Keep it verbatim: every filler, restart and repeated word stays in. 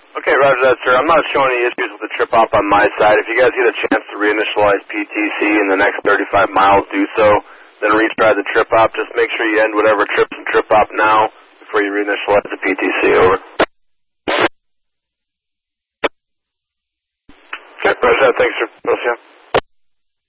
Okay, roger that, sir. I'm not showing any issues with the trip op on my side. If you guys get a chance to reinitialize P T C in the next thirty-five miles, do so. Then retry the trip op. Just make sure you end whatever trips and trip op now before you reinitialize the P T C. Over. Okay, roger that. Thanks, sir. We'll see you.